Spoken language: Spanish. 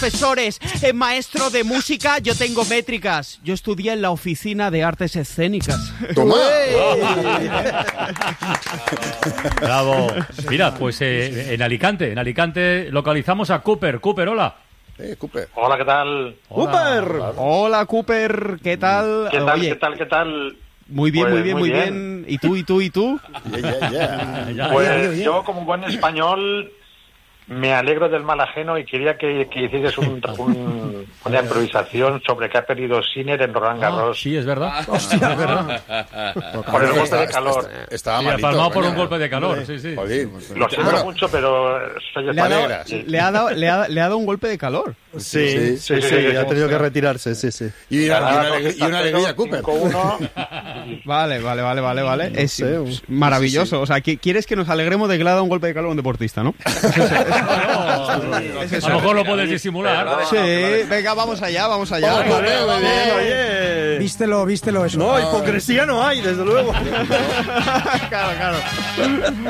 profesores. Maestro de música, yo tengo métricas. Yo estudié en la Oficina de Artes Escénicas. ¡Toma! Bravo. Mira, pues en Alicante localizamos a Cooper. Cooper, hola. Cooper. Hola, ¿qué tal? ¡Cooper! Hola, Cooper, ¿qué tal? ¿Qué tal, Oye, qué tal? Muy bien, Pues, muy bien. ¿Y tú? Pues yo, como buen español, me alegro del mal ajeno y quería que hicieses una improvisación sobre qué ha perdido Sinner en Roland Garros. Sí, es verdad. Hostia, es verdad. Por el golpe de calor. Estaba Sí, malito. palmado por coño. un golpe de calor, sí. Joder. Lo siento mucho, pero soy español. Le ha dado un golpe de calor. Sí, ha tenido que retirarse, sí. Y una alegría, Cooper. 5-1. Vale. Es maravilloso. O sea, ¿quieres que nos alegremos de que le ha dado un golpe de calor a un deportista, no? A lo mejor lo puedes disimular. Sí, venga, vamos allá. Oye. Vístelo eso. No, hipocresía no hay, desde luego. Claro.